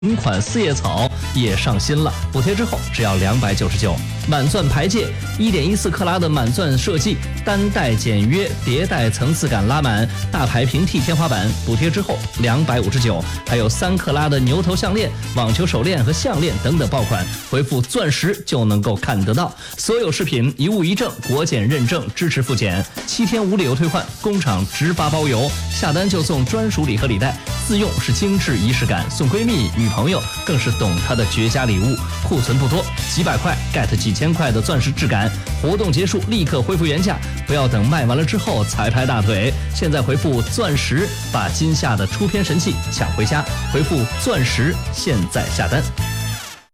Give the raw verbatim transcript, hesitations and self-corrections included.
同款四叶草也上新了，补贴之后只要两百九十九。满钻排戒 一点一四 克拉的满钻设计，单带简约，叠带层次感拉满，大牌平替天花板，补贴之后两百五十九。还有三克拉的牛头项链、网球手链和项链等等爆款，回复钻石就能够看得到。所有饰品一物一证，国检认证，支持复检，七天无理由退换，工厂直发包邮，下单就送专属礼盒礼袋，自用是精致仪式感，送闺蜜女朋友更是懂她的绝佳礼物。库存不多，几百块 get 几千块的钻石质感，活动结束立刻恢复原价，不要等卖完了之后才拍大腿。现在回复钻石，把今夏的出片神器抢回家，回复钻石，现在下单。